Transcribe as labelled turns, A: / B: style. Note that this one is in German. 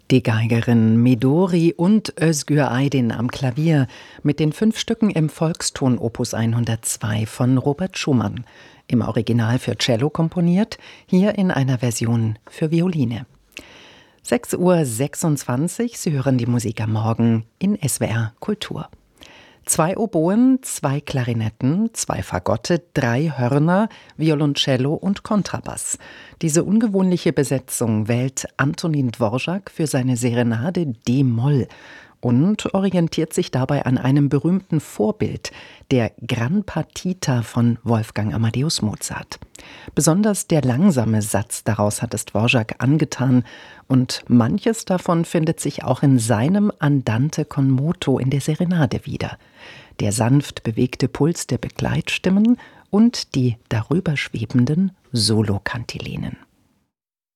A: Die Geigerin Midori und Özgür Aydin am Klavier mit den 5 Stücken im Volkston Opus 102 von Robert Schumann. Im Original für Cello komponiert, hier in einer Version für Violine. 6:26 Uhr, Sie hören die Musik am Morgen in SWR Kultur. 2 Oboen, 2 Klarinetten, 2 Fagotte, 3 Hörner, Violoncello und Kontrabass. Diese ungewöhnliche Besetzung wählt Antonín Dvořák für seine Serenade d-Moll und orientiert sich dabei an einem berühmten Vorbild, der Gran Partita von Wolfgang Amadeus Mozart. Besonders der langsame Satz daraus hat es Dvořák angetan und manches davon findet sich auch in seinem Andante con moto in der Serenade wieder. Der sanft bewegte Puls der Begleitstimmen und die darüber schwebenden Solokantilenen.